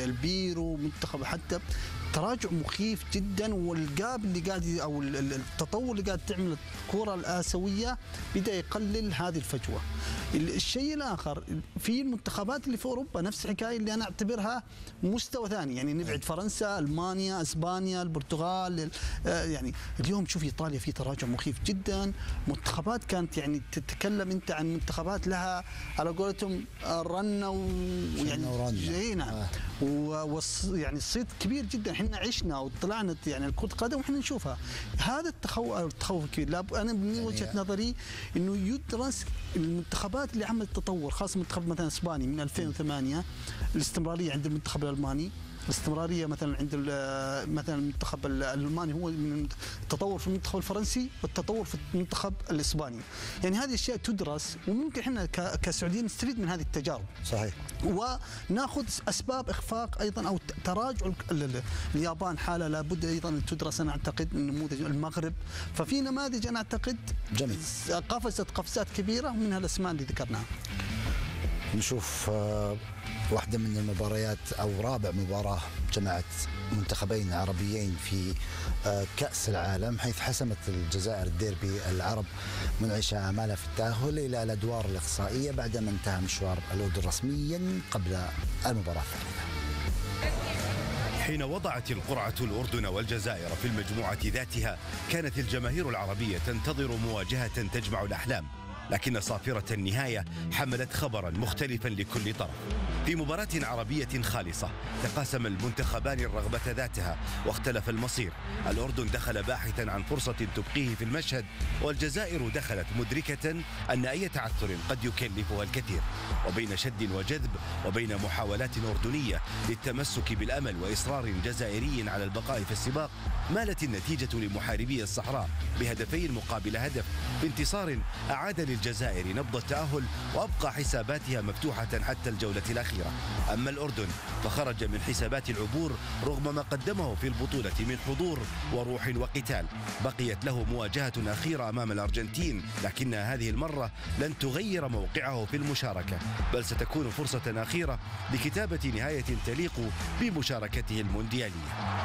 البيرو، منتخب حتى تراجع مخيف جدا. والجاب اللي قاعد او التطور اللي قاعد تعمل الكرة الآسيوية بدا يقلل هذه الفجوة. الشيء الآخر في المنتخبات اللي في أوروبا نفس الحكاية اللي أنا أعتبرها مستوى ثاني، يعني نبعد فرنسا، ألمانيا، إسبانيا، البرتغال، يعني اليوم شوف إيطاليا في تراجع مخيف جدا. منتخبات كانت يعني تتكلم أنت عن منتخبات لها على قولتهم رنة ويعني نعم ويعني الصيت كبير جدا. احنا عشنا وطلعنا يعني كرة القدم واحنا نشوفها. هذا التخوف الكبير. انا من وجهة نظري انه يدرس المنتخبات اللي عملت تطور، خاصة منتخب مثلا اسباني من 2008، الاستمرارية عند المنتخب الالماني، الاستمراريه مثلا عند مثلا المنتخب الالماني هو من التطور في المنتخب الفرنسي والتطور في المنتخب الاسباني. يعني هذه الاشياء تدرس وممكن احنا كسعوديين نستفيد من هذه التجارب. صحيح. وناخذ اسباب اخفاق ايضا او تراجع اليابان حاله لابد ايضا ان تدرس. انا اعتقد نموذج المغرب، ففي نماذج انا اعتقد جميل قفزت قفزات كبيره ومنها الاسماء اللي ذكرناها. نشوف واحدة من المباريات أو رابع مباراة جمعت منتخبين عربيين في كأس العالم، حيث حسمت الجزائر الديربي العرب منعش آمالها في التأهل إلى الأدوار الإقصائية بعدما انتهى مشوار الأردن رسميا قبل المباراة الثالثة. حين وضعت القرعة الأردن والجزائر في المجموعة ذاتها، كانت الجماهير العربية تنتظر مواجهة تجمع الأحلام، لكن صافرة النهاية حملت خبرا مختلفا لكل طرف. في مباراة عربية خالصة تقاسم المنتخبان الرغبة ذاتها واختلف المصير. الأردن دخل باحثا عن فرصة تبقيه في المشهد، والجزائر دخلت مدركة أن أي تعثر قد يكلفها الكثير. وبين شد وجذب وبين محاولات أردنية للتمسك بالأمل وإصرار جزائري على البقاء في السباق، مالت النتيجة لمحاربي الصحراء بهدفين مقابل هدف، بانتصار أعاد للجزائر نبض التأهل وأبقى حساباتها مفتوحة حتى الجولة الأخيرة. أما الأردن فخرج من حسابات العبور رغم ما قدمه في البطولة من حضور وروح وقتال. بقيت له مواجهة أخيرة أمام الأرجنتين، لكنها هذه المرة لن تغير موقعه في المشاركة، بل ستكون فرصة أخيرة لكتابة نهاية تليق بمشاركته المونديالية.